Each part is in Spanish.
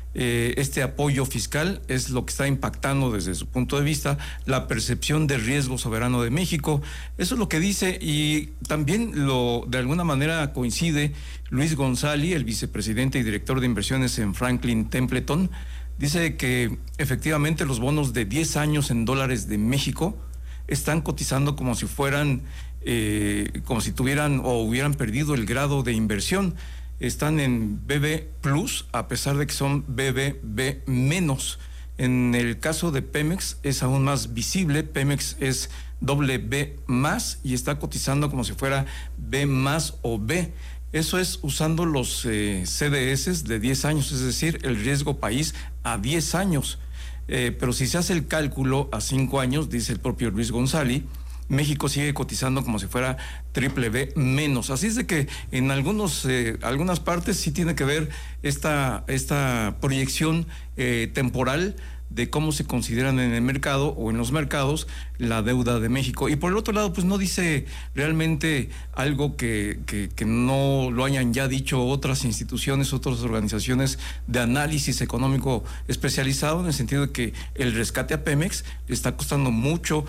este apoyo fiscal es lo que está impactando desde su punto de vista la percepción de riesgo soberano de México. Eso es lo que dice, y también de alguna manera coincide Luis González, el vicepresidente y director de inversiones en Franklin Templeton. Dice que efectivamente los bonos de 10 años en dólares de México están cotizando como si fueran, como si tuvieran o hubieran perdido el grado de inversión. Están en BB Plus, a pesar de que son BBB menos. En el caso de Pemex es aún más visible. Pemex es B más y está cotizando como si fuera B más o B. Eso es usando los CDS de 10 años, es decir, el riesgo país a 10 años. Pero si se hace el cálculo a 5 años, dice el propio Luis González, México sigue cotizando como si fuera BBB menos. Así es de que en algunas partes sí tiene que ver esta proyección temporal de cómo se consideran en el mercado o en los mercados la deuda de México. Y por el otro lado, pues no dice realmente algo que no lo hayan ya dicho otras instituciones, otras organizaciones de análisis económico especializado, en el sentido de que el rescate a Pemex le está costando mucho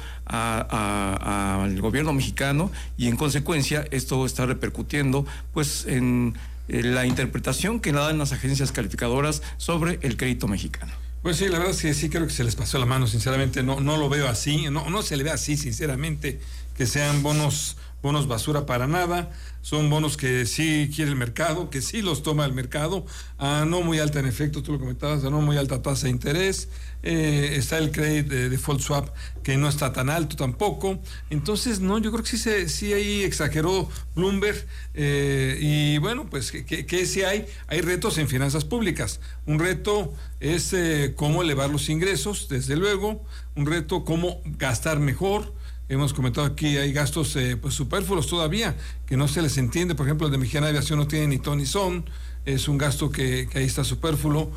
al gobierno mexicano, y en consecuencia esto está repercutiendo pues en la interpretación que dan las agencias calificadoras sobre el crédito mexicano. Pues sí, la verdad es que sí creo que se les pasó la mano, sinceramente, no lo veo así, no se le ve así, sinceramente, que sean bonos basura para nada. Son bonos que sí quiere el mercado, que sí los toma el mercado, a no muy alta, en efecto, tú lo comentabas, a no muy alta tasa de interés. Está el credit default swap, que no está tan alto tampoco. Entonces, no, yo creo que sí ahí exageró Bloomberg. Y bueno, pues que sí hay retos en finanzas públicas. Un reto es cómo elevar los ingresos, desde luego. Un reto cómo gastar mejor. Hemos comentado aquí, hay gastos pues superfluos todavía, que no se les entiende. Por ejemplo, el de Mexicana de Aviación no tiene ni ton ni son. Es un gasto que ahí está superfluo.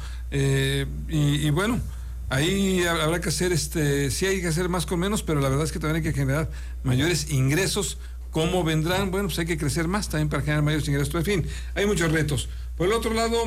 Y bueno, ahí habrá que hacer, sí hay que hacer más con menos, pero la verdad es que también hay que generar mayores ingresos. ¿Cómo vendrán? Bueno, pues hay que crecer más también para generar mayores ingresos. En fin, hay muchos retos. Por el otro lado,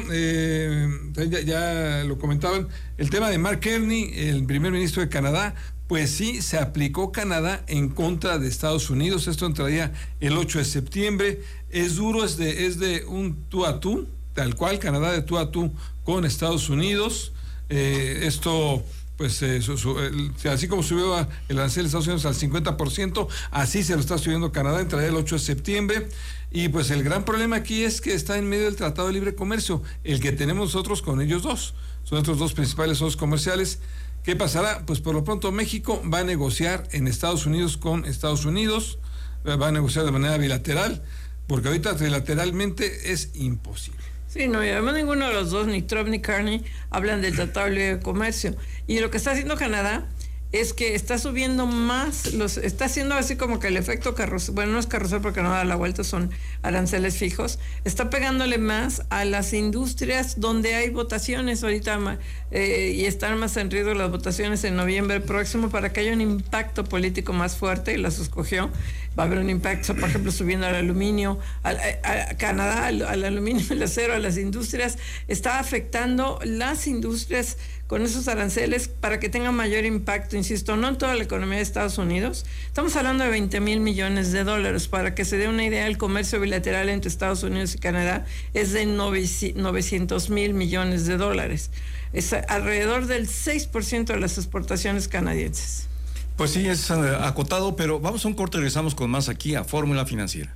ya lo comentaban, el tema de Mark Carney, el primer ministro de Canadá. Pues sí, se aplicó Canadá en contra de Estados Unidos. Esto entraría el 8 de septiembre. Es duro, es de un tú a tú, tal cual, Canadá de tú a tú con Estados Unidos. Esto, pues, así como subió el arancel de Estados Unidos al 50%, así se lo está subiendo Canadá, entraría el 8 de septiembre. Y pues el gran problema aquí es que está en medio del Tratado de Libre Comercio, el que tenemos nosotros con ellos dos. Son nuestros dos principales socios comerciales. ¿Qué pasará? Pues por lo pronto México va a negociar en Estados Unidos con Estados Unidos, va a negociar de manera bilateral, porque ahorita trilateralmente es imposible. Sí, no, y además ninguno de los dos, ni Trump ni Carney, hablan del Tratado de Libre Comercio. Y lo que está haciendo Canadá es que está subiendo más, está haciendo así como que el efecto carrusel, bueno, no es carrusel porque no da la vuelta, son aranceles fijos, está pegándole más a las industrias donde hay votaciones ahorita, y están más en riesgo las votaciones en noviembre próximo, para que haya un impacto político más fuerte, y las escogió. Va a haber un impacto, por ejemplo, subiendo al aluminio, a Canadá, al aluminio, al acero, a las industrias. Está afectando las industrias con esos aranceles para que tengan mayor impacto, insisto, no en toda la economía de Estados Unidos. Estamos hablando de 20,000 millones de dólares. Para que se dé una idea, el comercio bilateral entre Estados Unidos y Canadá es de 900,000 millones de dólares. Es alrededor del 6% de las exportaciones canadienses. Pues sí, es acotado, pero vamos a un corte y regresamos con más aquí a Fórmula Financiera.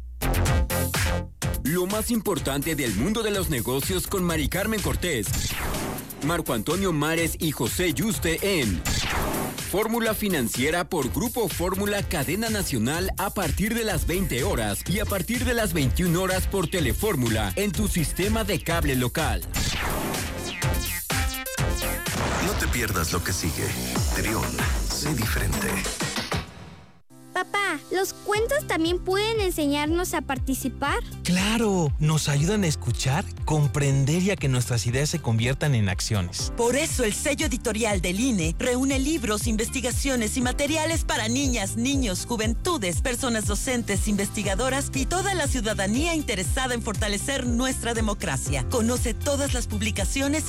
Lo más importante del mundo de los negocios con Mari Carmen Cortés, Marco Antonio Mares y José Yuste en Fórmula Financiera por Grupo Fórmula Cadena Nacional, a partir de las 20 horas y a partir de las 21 horas por Telefórmula en tu sistema de cable local. No te pierdas lo que sigue. Trión, sé diferente. Papá, ¿los cuentos también pueden enseñarnos a participar? ¡Claro! Nos ayudan a escuchar, comprender y a que nuestras ideas se conviertan en acciones. Por eso el sello editorial del INE reúne libros, investigaciones y materiales para niñas, niños, juventudes, personas docentes, investigadoras y toda la ciudadanía interesada en fortalecer nuestra democracia. Conoce todas las publicaciones